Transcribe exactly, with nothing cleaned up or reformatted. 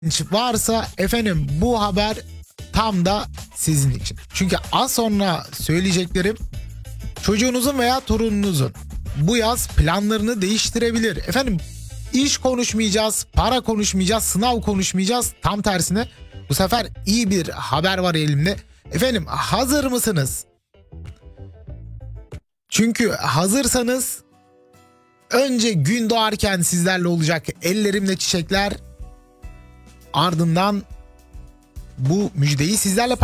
varsa efendim bu haber tam da sizin için. Çünkü az sonra söyleyeceklerim çocuğunuzun veya torununuzun bu yaz planlarını değiştirebilir. Efendim iş konuşmayacağız, para konuşmayacağız, sınav konuşmayacağız. Tam tersine bu sefer iyi bir haber var elimde. Efendim hazır mısınız? Çünkü hazırsanız önce gün doğarken sizlerle olacak ellerimle çiçekler, ardından bu müjdeyi sizlerle